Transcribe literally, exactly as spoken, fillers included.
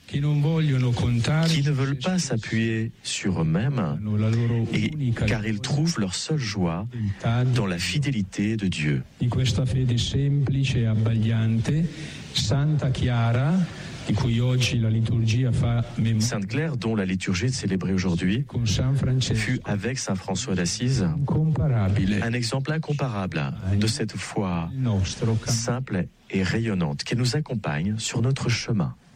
qui ne veulent pas s'appuyer sur eux-mêmes, et, car ils trouvent leur seule joie dans la fidélité de Dieu. Sainte Claire, dont la liturgie est célébrée aujourd'hui, fut avec Saint François d'Assise un exemple incomparable de cette foi simple et rayonnante qui nous accompagne sur notre chemin.